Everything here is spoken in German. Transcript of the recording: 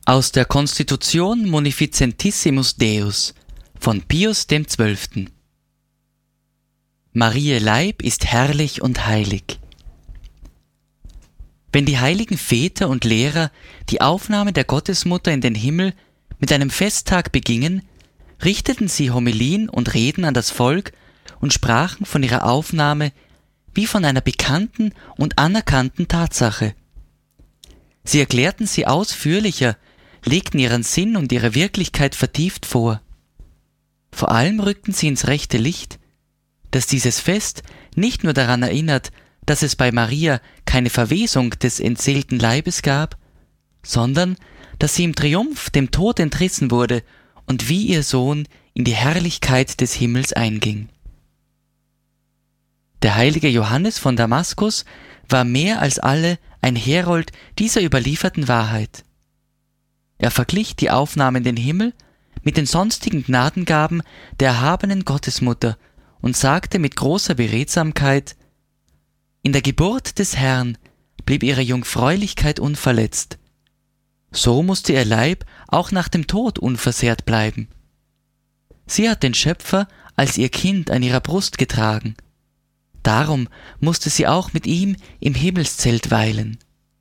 Aus der Constitution Munificentissimus Deus von Pius XII. Mariä Leib ist herrlich und heilig. Wenn die heiligen Väter und Lehrer die Aufnahme der Gottesmutter in den Himmel mit einem Festtag begingen, richteten sie Homilien und Reden an das Volk und sprachen von ihrer Aufnahme wie von einer bekannten und anerkannten Tatsache. Sie erklärten sie ausführlicher, legten ihren Sinn und ihre Wirklichkeit vertieft vor. Vor allem rückten sie ins rechte Licht, dass dieses Fest nicht nur daran erinnert, dass es bei Maria keine Verwesung des entseelten Leibes gab, sondern dass sie im Triumph dem Tod entrissen wurde und wie ihr Sohn in die Herrlichkeit des Himmels einging. Der heilige Johannes von Damaskus war mehr als alle ein Herold dieser überlieferten Wahrheit. Er verglich die Aufnahme in den Himmel mit den sonstigen Gnadengaben der erhabenen Gottesmutter und sagte mit großer Beredsamkeit: In der Geburt des Herrn blieb ihre Jungfräulichkeit unverletzt. So musste ihr Leib auch nach dem Tod unversehrt bleiben. Sie hat den Schöpfer als ihr Kind an ihrer Brust getragen. Darum musste sie auch mit ihm im Himmelszelt weilen.